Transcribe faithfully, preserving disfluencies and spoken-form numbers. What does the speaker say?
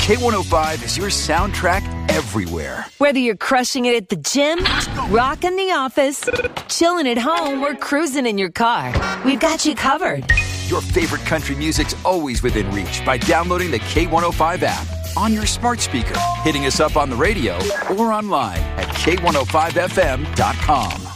K one oh five is your soundtrack everywhere. Whether you're crushing it at the gym, rocking the office, chilling at home, or cruising in your car, we've got you covered. Your favorite country music's always within reach by downloading the K one oh five app on your smart speaker, hitting us up on the radio, or online at K one oh five F M dot com.